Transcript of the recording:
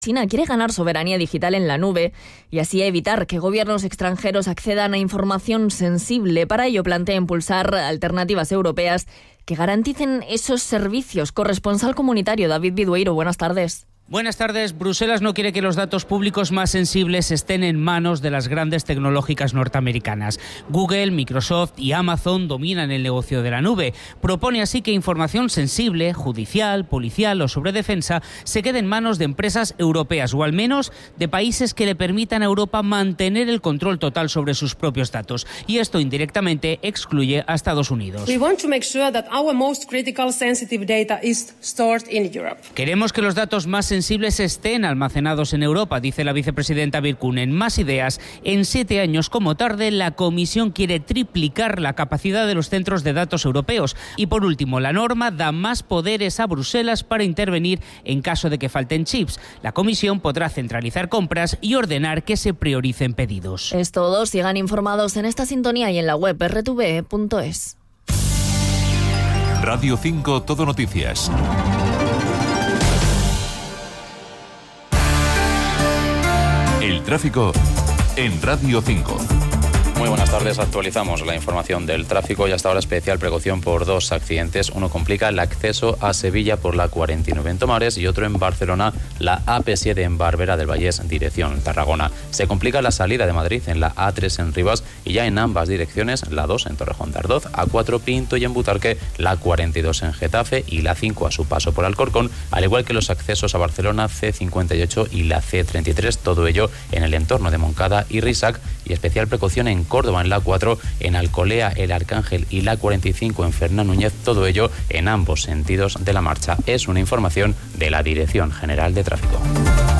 China quiere ganar soberanía digital en la nube y así evitar que gobiernos extranjeros accedan a información sensible. Para ello plantea impulsar alternativas europeas que garanticen esos servicios. Corresponsal comunitario David Bidueiro, buenas tardes. Buenas tardes. Bruselas no quiere que los datos públicos más sensibles estén en manos de las grandes tecnológicas norteamericanas. Google, Microsoft y Amazon dominan el negocio de la nube. Propone así que información sensible, judicial, policial o sobre defensa, se quede en manos de empresas europeas o al menos de países que le permitan a Europa mantener el control total sobre sus propios datos. Y esto indirectamente excluye a Estados Unidos. Queremos que los datos más sensibles estén almacenados en Europa, dice la vicepresidenta Virkkunen. Más ideas. En 7 años como tarde, la Comisión quiere triplicar la capacidad de los centros de datos europeos. Y por último, la norma da más poderes a Bruselas para intervenir en caso de que falten chips. La Comisión podrá centralizar compras y ordenar que se prioricen pedidos. Es todo. Sigan informados en esta sintonía y en la web rtve.es. Radio 5 Todo Noticias. El tráfico en Radio 5. Muy buenas tardes, actualizamos la información del tráfico y hasta ahora especial precaución por 2 accidentes. Uno complica el acceso a Sevilla por la 49 en Tomares y otro en Barcelona, la AP7 en Barberà del Vallès, dirección Tarragona. Se complica la salida de Madrid en la A3 en Rivas y ya en ambas direcciones, la 2 en Torrejón de Ardoz, A4 Pinto y en Butarque, la 42 en Getafe y la 5 a su paso por Alcorcón, al igual que los accesos a Barcelona, C58 y la C33, todo ello en el entorno de Moncada y Risac, y especial precaución en Córdoba en la 4, en Alcolea, el Arcángel y la 45 en Fernán Núñez, todo ello en ambos sentidos de la marcha. Es una información de la Dirección General de Tráfico.